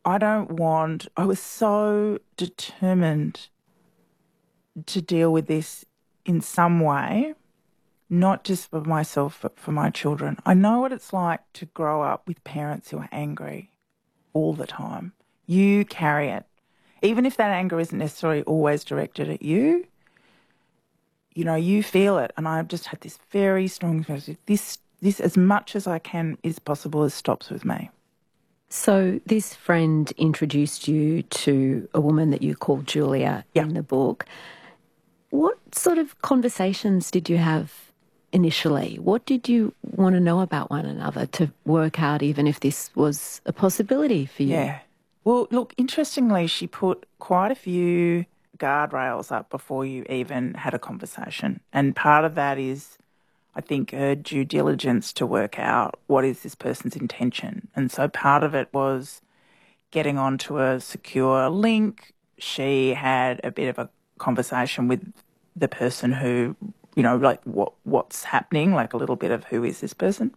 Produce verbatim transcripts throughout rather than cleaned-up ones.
I don't want, I was so determined to deal with this in some way, not just for myself, but for my children. I know what it's like to grow up with parents who are angry all the time. You carry it. Even if that anger isn't necessarily always directed at you, you know, you feel it. And I've just had this very strong, this, this as much as I can is possible as stops with me. So this friend introduced you to a woman that you called Julia Yeah. in the book. What sort of conversations did you have initially? What did you want to know about one another to work out even if this was a possibility for you? Yeah. Well, look, interestingly, she put quite a few guardrails up before you even had a conversation. And part of that is, I think, her due diligence to work out what is this person's intention. And so part of it was getting onto a secure link. She had a bit of a conversation with the person who, you know, like what what's happening, like a little bit of who is this person.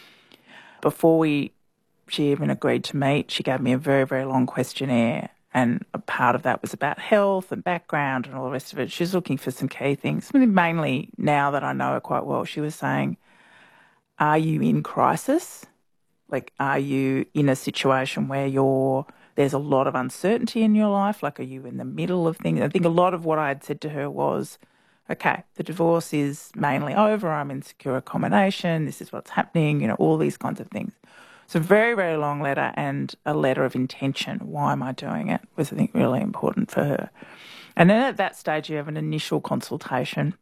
Before we she even agreed to meet, she gave me a very, very long questionnaire, and a part of that was about health and background and all the rest of it. She was looking for some key things. I mean, mainly, now that I know her quite well, she was saying, are you in crisis? Like, are you in a situation where you're there's a lot of uncertainty in your life? Like, are you in the middle of things? I think a lot of what I had said to her was, okay, the divorce is mainly over, I'm in secure accommodation, this is what's happening, you know, all these kinds of things. So a very, very long letter and a letter of intention. Why am I doing it was, I think, really important for her. And then at that stage you have an initial consultation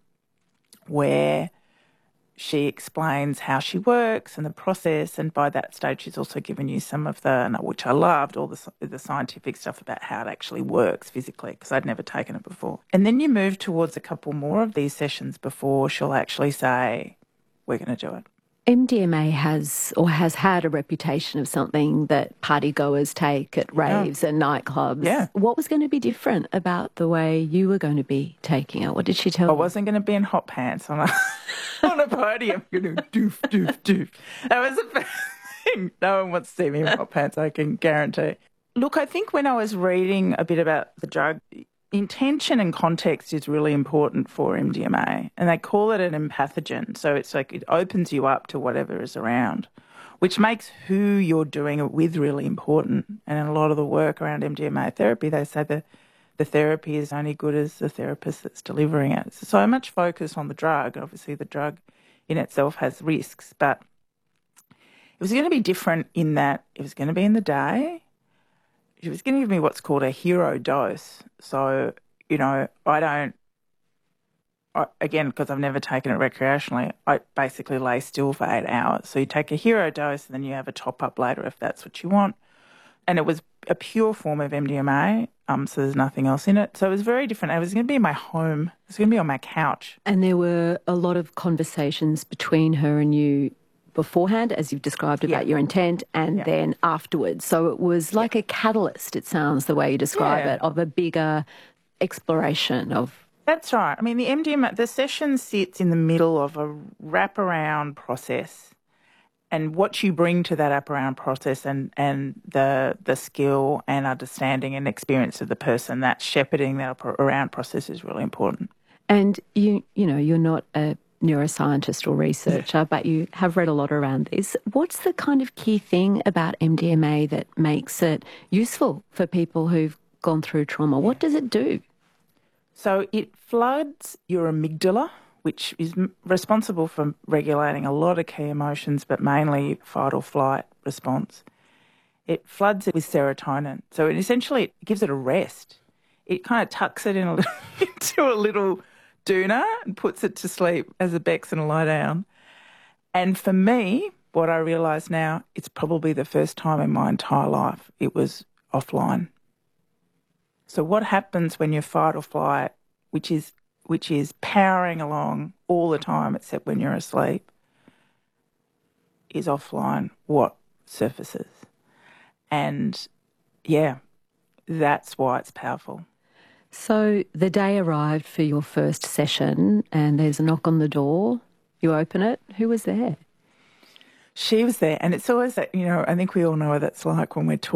where she explains how she works and the process, and by that stage she's also given you some of the, which I loved, all the, the scientific stuff about how it actually works physically, because I'd never taken it before. And then you move towards a couple more of these sessions before she'll actually say, we're going to do it. M D M A has or has had a reputation of something that partygoers take at raves yeah. and nightclubs. Yeah. What was going to be different about the way you were going to be taking it? What did she tell I you? wasn't going to be in hot pants on a, on a podium. You know, doof, doof, doof. That was the first thing. No one wants to see me in hot pants, I can guarantee. Look, I think when I was reading a bit about the drug, intention and context is really important for M D M A, and they call it an empathogen. So it's like it opens you up to whatever is around, which makes who you're doing it with really important. And in a lot of the work around M D M A therapy, they say that the therapy is only good as the therapist that's delivering it. So, so much focus on the drug. Obviously, the drug in itself has risks, but it was going to be different in that it was going to be in the day. She was going to give me what's called a hero dose. So, you know, I don't, I, again, because I've never taken it recreationally, I basically lay still for eight hours. So you take a hero dose and then you have a top-up later if that's what you want. And it was a pure form of M D M A, um, so there's nothing else in it. So it was very different. It was going to be in my home. It was going to be on my couch. And there were a lot of conversations between her and you beforehand, as you've described, about yeah. your intent, and yeah. then afterwards. So it was like yeah. a catalyst, it sounds, the way you describe yeah. it, of a bigger exploration of... That's right. I mean, the M D M A, the session sits in the middle of a wraparound process, and what you bring to that wraparound process and, and the the skill and understanding and experience of the person, that shepherding that around process is really important. And, you you know, you're not a neuroscientist or researcher, but you have read a lot around this. What's the kind of key thing about M D M A that makes it useful for people who've gone through trauma? What does it do? So it floods your amygdala, which is responsible for regulating a lot of key emotions, but mainly fight or flight response. It floods it with serotonin. So it essentially it gives it a rest. It kind of tucks it in a little, into a little doona and puts it to sleep as a Bex and a lie down. And for me, what I realise now, it's probably the first time in my entire life it was offline. So what happens when you fight or flight, which is which is powering along all the time except when you're asleep, is offline, what surfaces. And, yeah, that's why it's powerful. So the day arrived for your first session and there's a knock on the door. You open it. Who was there? She was there. And it's always that, you know, I think we all know what that's like when we're talking.